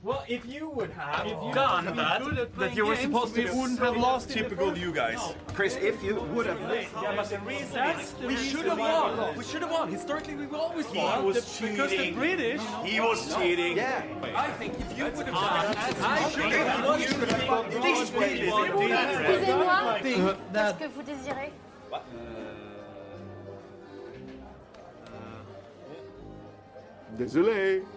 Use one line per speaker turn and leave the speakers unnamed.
Well, if you would have
done that you were supposed to, we wouldn't have lost.
Typical you guys.
Chris, if you would have...
Yeah, but the reason is...
We should have won. We should have won. Historically, we always
He
won.
was
Because the
cheating.
British...
He was cheating.
Yeah.
I think if you would have done I should have
Excusez-moi, qu'est-ce que vous désirez?
Désolé.